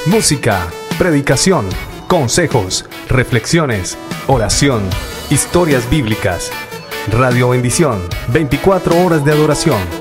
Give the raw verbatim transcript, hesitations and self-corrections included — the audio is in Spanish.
música, predicación, consejos, reflexiones, oración, historias bíblicas. Radio Bendición, veinticuatro horas de adoración.